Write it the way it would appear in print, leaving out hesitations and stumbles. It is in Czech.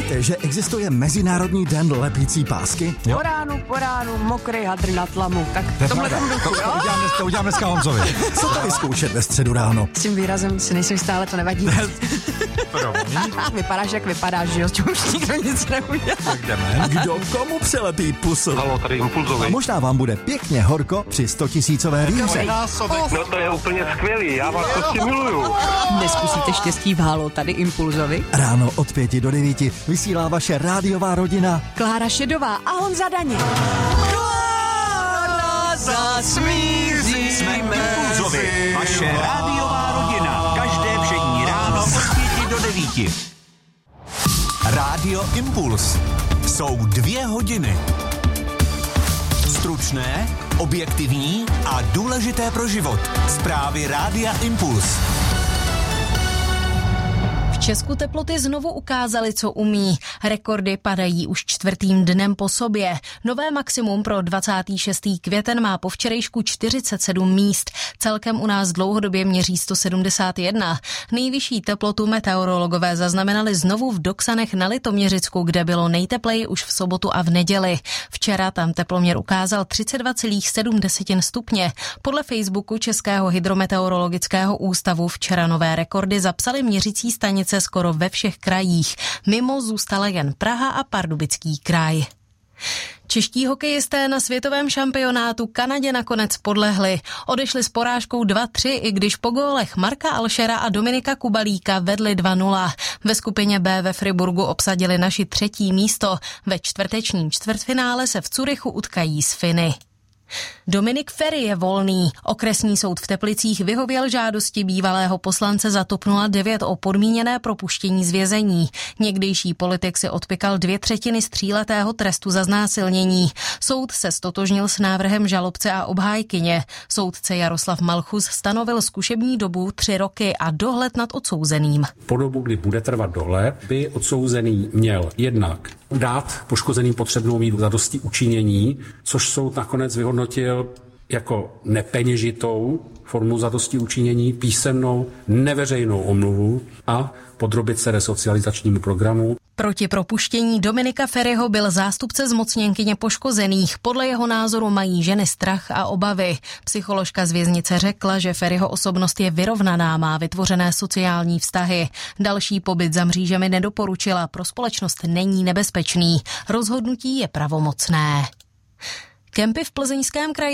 Víte, že existuje Mezinárodní den lepící pásky? Jo? Po ránu, mokrý hadr na tlamu. Tak tomhle To udělám dneska Honzovi. Co to vyzkoušet ve středu ráno? S tím výrazem si nejsem stále, to nevadí. Vypadáš, jak vypadáš, že jo? S čím už nikdo nic neudělá. Tak jdeme. Kdo komu přilepí pusu? Halo, tady Impulzovi. A možná vám bude pěkně horko při 100 000 výhře. No to je úplně skvělý, já vás prostě miluju. Neskusíte štěstí v Halo, tady Impulzovi. Ráno od 5 do 9 vysílá vaše rádiová rodina Klára Šedová a Honza Daněk. Klára zasmíří. Jsme Impulzovi, vaše rádiová rodina. Každé všední ráno od 5 do 9. Rádio Impuls. Jsou 2 hodiny. Stručné, objektivní a důležité pro život. Zprávy Rádia Impuls. V Česku teploty znovu ukázaly, co umí. Rekordy padají už 4. dnem po sobě. Nové maximum pro 26. květen má po včerejšku 47 míst. Celkem u nás dlouhodobě měří 171. Nejvyšší teplotu meteorologové zaznamenali znovu v Doksanech na Litoměřicku, kde bylo nejtepleji už v sobotu a v neděli. Včera tam teploměr ukázal 32,7 stupně. Podle Facebooku Českého hydrometeorologického ústavu včera nové rekordy zapsaly měřící stanice skoro ve všech krajích. Mimo zůstala jen Praha a Pardubický kraj. Čeští hokejisté na světovém šampionátu Kanadě nakonec podlehli. Odešli s porážkou 2-3, i když po gólech Marka Alšera a Dominika Kubalíka vedli 2-0. Ve skupině B ve Friburgu obsadili naši 3. místo. Ve čtvrtečním čtvrtfinále se v Curychu utkají s Finy. Dominik Feri je volný. Okresní soud v Teplicích vyhověl žádosti bývalého poslance za TOP 09 o podmíněné propuštění z vězení. Někdejší politik si odpykal 2/3 tříletého trestu za znásilnění. Soud se stotožnil s návrhem žalobce a obhájkyně. Soudce Jaroslav Malchus stanovil zkušební dobu 3 roky a dohled nad odsouzeným. Po dobu, kdy bude trvat dohled, by odsouzený měl jednak dát poškozeným potřebnou míru zadostiučinění, což soud nakonec vyhodnotil jako nepeněžitou formu zadostiučinění, písemnou neveřejnou omluvu a podrobit se resocializačnímu programu. Proti propuštění Dominika Feriho byl zástupce zmocněnkyně poškozených. Podle jeho názoru mají ženy strach a obavy. Psycholožka z věznice řekla, že Feriho osobnost je vyrovnaná, má vytvořené sociální vztahy. Další pobyt za mřížemi nedoporučila, pro společnost není nebezpečný. Rozhodnutí je pravomocné. Kempy v Plzeňském kraji